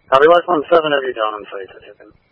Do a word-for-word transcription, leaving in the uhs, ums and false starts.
Copy Life one seven, have you down on site at Hippen?